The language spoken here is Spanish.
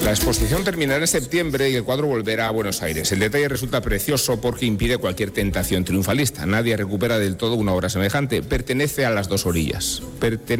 La exposición terminará en septiembre y el cuadro volverá a Buenos Aires. El detalle resulta precioso porque impide cualquier tentación triunfalista. Nadie recupera del todo una obra semejante. Pertenece a las dos orillas.